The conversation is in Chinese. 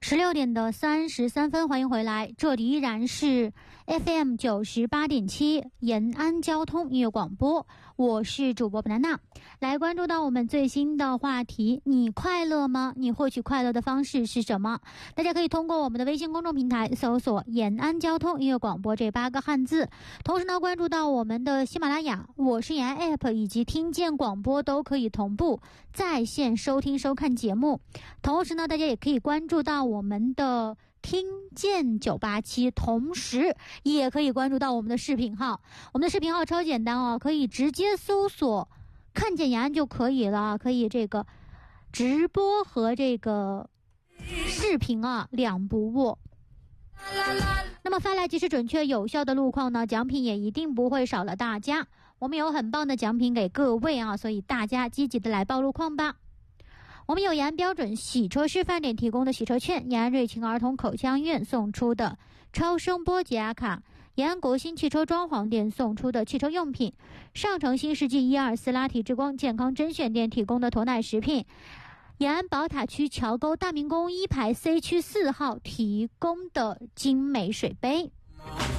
16:33，欢迎回来，这里依然是 FM 98.7延安交通音乐广播，我是主播banana。来关注到我们最新的话题，你快乐吗？你获取快乐的方式是什么？大家可以通过我们的微信公众平台搜索延安交通音乐广播这8个汉字，同时呢关注到我们的喜马拉雅、我是延安 App 以及听见广播都可以同步在线收听收看节目。同时呢大家也可以关注到我们的听见987，同时也可以关注到我们的视频号。我们的视频号超简单哦，可以直接搜索看见延安就可以了，可以这个直播和这个视频啊两不误。那么发来及时准确有效的路况呢，奖品也一定不会少了大家。我们有很棒的奖品给各位啊，所以大家积极的来报路况吧。我们有延安标准洗车示范点提供的洗车券，延安瑞晴儿童口腔医院送出的超声波解压卡，延安国新汽车装潢店送出的汽车用品，上城新世纪124拉提之光健康甄选店提供的驮奶食品，延安宝塔区桥沟大明宫1排 C 区4号提供的精美水杯。